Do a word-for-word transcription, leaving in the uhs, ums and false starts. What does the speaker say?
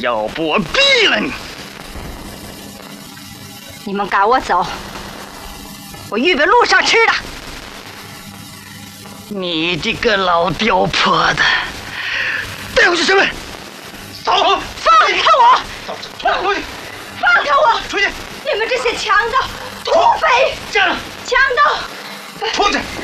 要不我毙了你！ 你们赶我走，我预备路上吃的。 你这个老刁婆的，带回去审问。走， 放开我！ 走，出去！ 放开我！ 出去！ 你们这些强盗、土匪、 站住！ 强盗！ 出去！